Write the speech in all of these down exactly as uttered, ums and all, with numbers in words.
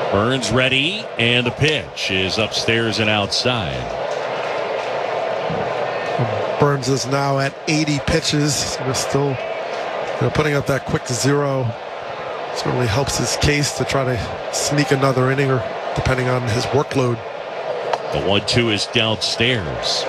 Burns ready, and the pitch is upstairs and outside. Burns is now at eighty pitches. We're still you know, putting up that quick zero. Certainly helps his case to try to sneak another inning, or depending on his workload. The one two is downstairs.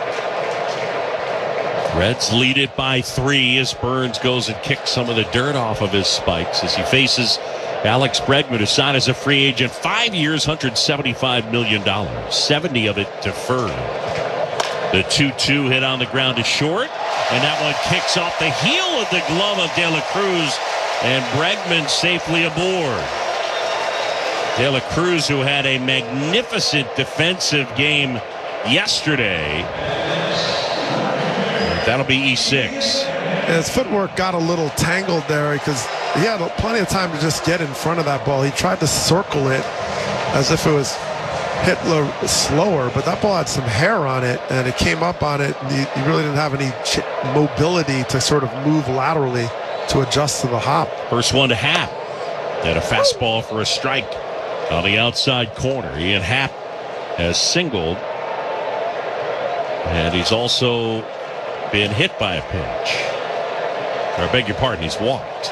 Reds lead it by three as Burns goes and kicks some of the dirt off of his spikes as he faces Alex Bregman, who signed as a free agent, five years, one hundred seventy-five million dollars, seventy of it deferred. The two two hit on the ground to short, and that one kicks off the heel of the glove of De La Cruz, and Bregman safely aboard. De La Cruz, who had a magnificent defensive game yesterday. That'll be E six. His footwork got a little tangled there because he had plenty of time to just get in front of that ball. He tried to circle it as if it was hit low, slower, but that ball had some hair on it, and it came up on it, and he, he really didn't have any ch- mobility to sort of move laterally to adjust to the hop. First one to Happ. Then a fastball for a strike on the outside corner. Ian Happ has singled, and he's also been hit by a pitch. Or I beg your pardon, he's walked.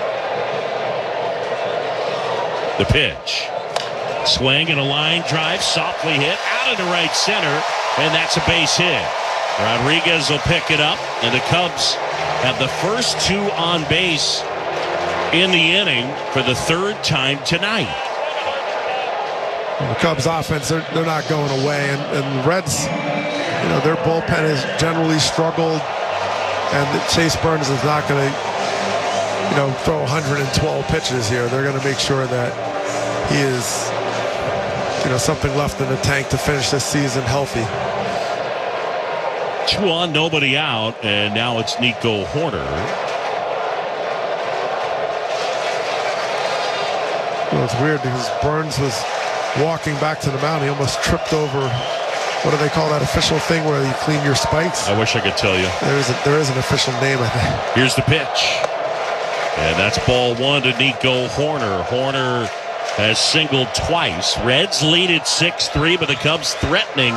The pitch. Swing and a line drive, softly hit out into right center, and that's a base hit. Rodriguez will pick it up, and the Cubs have the first two on base in the inning for the third time tonight. Well, the Cubs offense, they're, they're not going away, and, and the Reds, you know, their bullpen has generally struggled, and Chase Burns is not going to, you know, throw one hundred twelve pitches here. They're going to make sure that he is, you know, something left in the tank to finish this season healthy. Two on, nobody out, and now it's Nico Hoerner. Well, it's weird because Burns was walking back to the mound. He almost tripped over, what do they call that official thing where you clean your spikes? I wish I could tell you. There is, a, there is an official name, I think. Here's the pitch. And that's ball one to Nico Hoerner. Hoerner has singled twice. Reds lead at six three, but the Cubs threatening.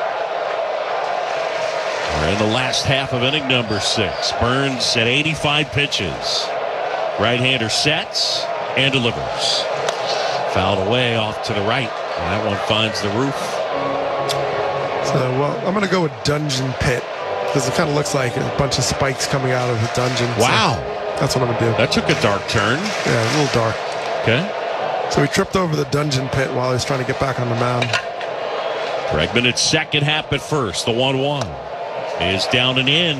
We're in the last half of inning number six. Burns at eighty-five pitches. Right-hander sets and delivers. Fouled away off to the right. And that one finds the roof. So, well, I'm going to go with Dungeon Pit because it kind of looks like a bunch of spikes coming out of the dungeon. Wow. So that's what I'm going to do. That took a dark turn. Yeah, a little dark. Okay. So he tripped over the Dungeon Pit while he was trying to get back on the mound. Bregman at second, Happ at first. The one one is down and in.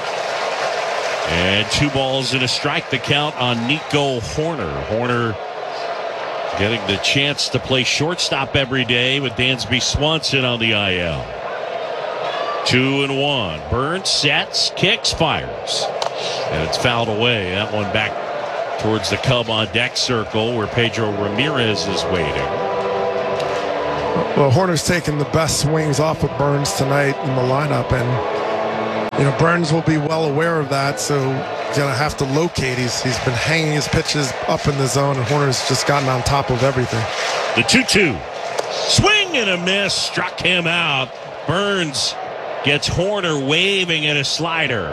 And two balls and a strike to count on Nico Hoerner. Hoerner getting the chance to play shortstop every day with Dansby Swanson on the I L. Two and one. Burns sets, kicks, fires. And it's fouled away. That one back towards the Cub on deck circle where Pedro Ramirez is waiting. Well, Hoerner's taking the best swings off of Burns tonight in the lineup, and you know Burns will be well aware of that, so he's gonna have to locate. He's he's been hanging his pitches up in the zone, and Hoerner's just gotten on top of everything. The two two. Swing and a miss. Struck him out. Burns gets Hoerner waving at a slider.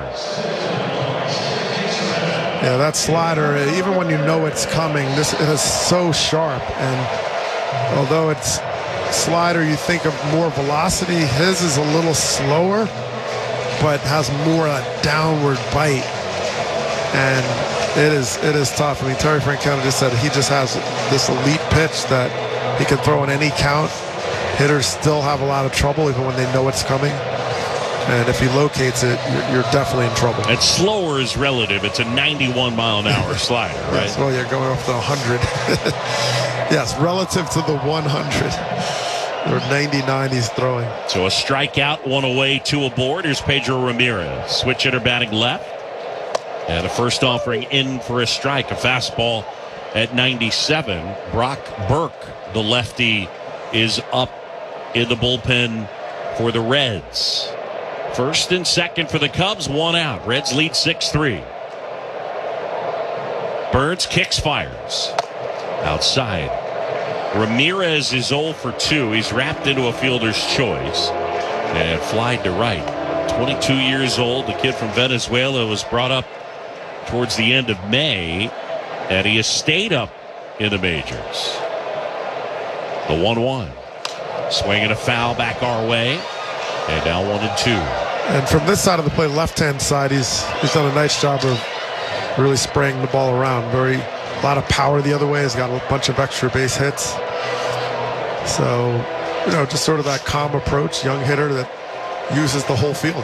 Yeah, that slider, even when you know it's coming, this it is so sharp. And although it's slider, you think of more velocity. His is a little slower, but has more of a downward bite. And it is it is tough. I mean, Terry Francona just said he just has this elite pitch that he can throw in any count. Hitters still have a lot of trouble even when they know it's coming. And if he locates it, you're, you're definitely in trouble. And slower is relative. It's a ninety-one mile an hour slider, right? Yes, well, you're going off the one hundred. Yes, relative to the one hundred. Or ninety-nine he's throwing. So a strikeout, one away, two aboard. Here's Pedro Ramirez. Switch hitter batting left. And a first offering in for a strike. A fastball at ninety-seven. Brock Burke, the lefty, is up in the bullpen for the Reds. First and second for the Cubs, one out. Reds lead six three. Burns kicks, fires. Outside. Ramirez is oh for two. He's wrapped into a fielder's choice and flied to right. twenty-two years old. The kid from Venezuela was brought up towards the end of May, and he has stayed up in the majors. The one one. Swinging a foul back our way. And now one and two. And from this side of the plate, left-hand side, he's he's done a nice job of really spraying the ball around. Very, a lot of power the other way. He's got a bunch of extra base hits. So, you know, just sort of that calm approach, young hitter that uses the whole field.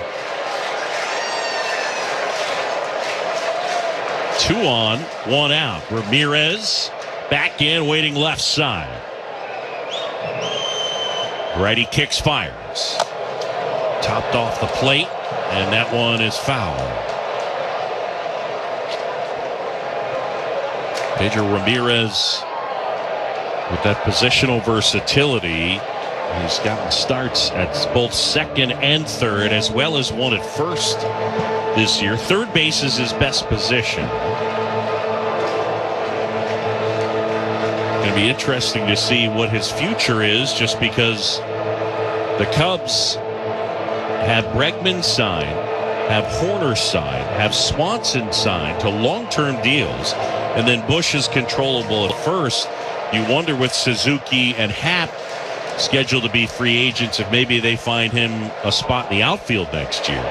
Two on, one out. Ramirez back in, waiting left side. Righty kicks, fires. Topped off the plate, and that one is foul. Pedro Ramirez with that positional versatility. He's gotten starts at both second and third, as well as one at first this year. Third base is his best position. Going to be interesting to see what his future is, just because the Cubs have Bregman signed, have Horner signed, have Swanson signed to long-term deals, and then Bush is controllable at first. You wonder with Suzuki and Happ scheduled to be free agents if maybe they find him a spot in the outfield next year.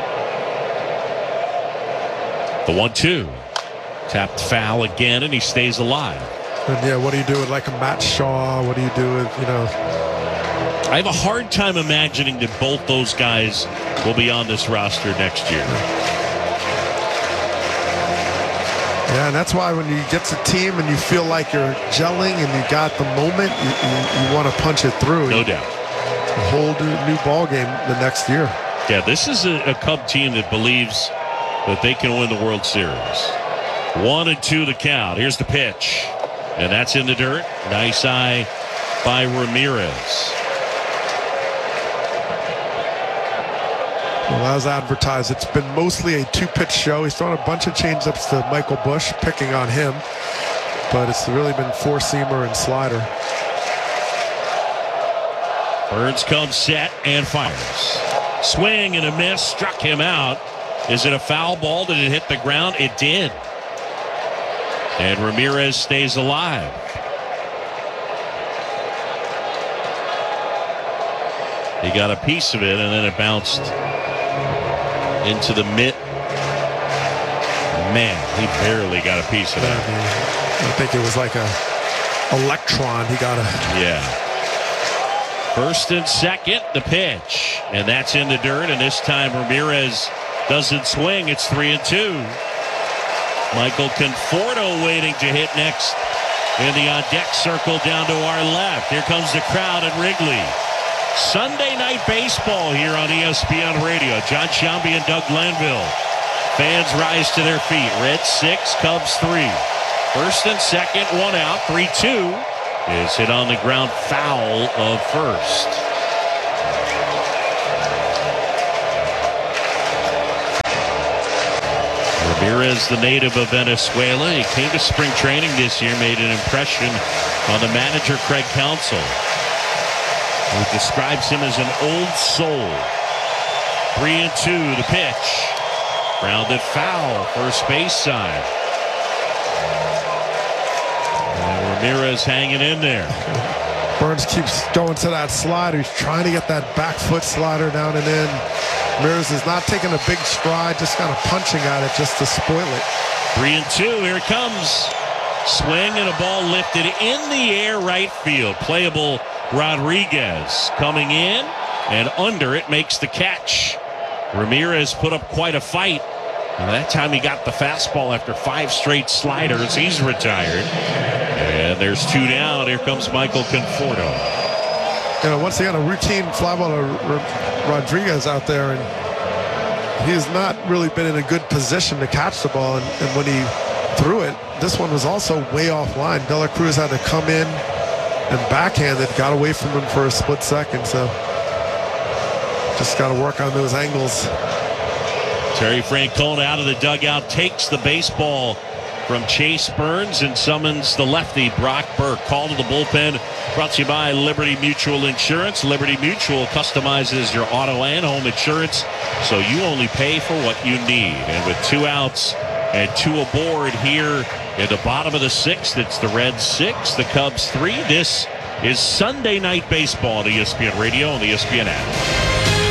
The one two. Tapped foul again, and he stays alive. And yeah, what do you do with like a Matt Shaw? What do you do with, you know? I have a hard time imagining that both those guys will be on this roster next year. Yeah, and that's why when you get to team and you feel like you're gelling and you got the moment, you, you, you want to punch it through. No doubt. A whole new ball game the next year. Yeah, this is a, a Cub team that believes that they can win the World Series. One and two the count. Here's the pitch. And that's in the dirt. Nice eye by Ramirez. Well, as advertised, it's been mostly a two-pitch show. He's thrown a bunch of changeups to Michael Bush, picking on him. But it's really been four-seamer and slider. Burns comes set and fires. Swing and a miss. Struck him out. Is it a foul ball? Did it hit the ground? It did. And Ramirez stays alive. He got a piece of it, and then it bounced into the mitt. Man, he barely got a piece of that. I think it was like a electron. He got a... Yeah. First and second, the pitch. And that's in the dirt, and this time Ramirez doesn't swing. It's three and two. Michael Conforto waiting to hit next in the on-deck circle down to our left. Here comes the crowd at Wrigley. Sunday night baseball here on E S P N Radio. John Sciambi and Doug Glanville. Fans rise to their feet. Reds six, Cubs three. First and second, one out. three two is hit on the ground, foul of first. Ramirez, the native of Venezuela. He came to spring training this year, made an impression on the manager, Craig Counsell, who describes him as an old soul. Three and two, the pitch. Grounded foul, first base side. And Ramirez hanging in there. Burns keeps going to that slider. He's trying to get that back foot slider down and in. Ramirez is not taking a big stride, just kind of punching at it just to spoil it. Three and two, here it comes. Swing and a ball lifted in the air, right field. Playable Rodriguez coming in, and under it makes the catch. Ramirez put up quite a fight. And that time he got the fastball after five straight sliders. He's retired. And there's two down. Here comes Michael Conforto. You know, once again, a routine fly ball to Rodriguez out there, and he has not really been in a good position to catch the ball. And, and when he threw it, this one was also way offline. De La Cruz had to come in and backhanded, got away from him for a split second. So just got to work on those angles. Terry Francona out of the dugout, takes the baseball from Chase Burns and summons the lefty, Brock Burke. Call to the bullpen, brought to you by Liberty Mutual Insurance. Liberty Mutual customizes your auto and home insurance, so you only pay for what you need. And with two outs and two aboard here in the bottom of the sixth, it's the Reds six, the Cubs three. This is Sunday Night Baseball on E S P N Radio and the E S P N app.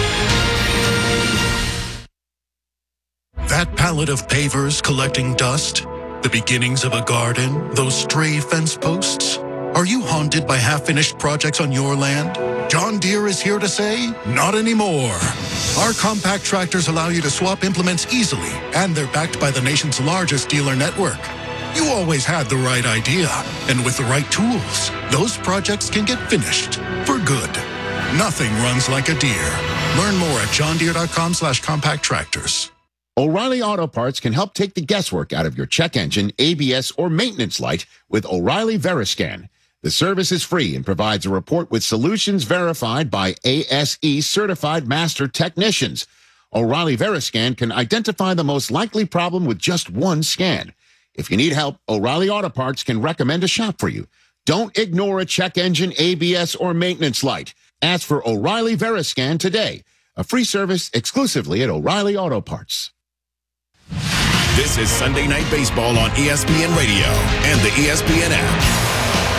That pallet of pavers collecting dust, the beginnings of a garden, those stray fence posts. Are you haunted by half-finished projects on your land? John Deere is here to say, not anymore. Our compact tractors allow you to swap implements easily, and they're backed by the nation's largest dealer network. You always had the right idea, and with the right tools, those projects can get finished for good. Nothing runs like a Deere. Learn more at johndeere.com slash compact tractors. O'Reilly Auto Parts can help take the guesswork out of your check engine, A B S, or maintenance light with O'Reilly Veriscan. The service is free and provides a report with solutions verified by A S E certified master technicians. O'Reilly Veriscan can identify the most likely problem with just one scan. If you need help, O'Reilly Auto Parts can recommend a shop for you. Don't ignore a check engine, A B S, or maintenance light. Ask for O'Reilly Veriscan today. A free service exclusively at O'Reilly Auto Parts. This is Sunday Night Baseball on E S P N Radio and the E S P N app.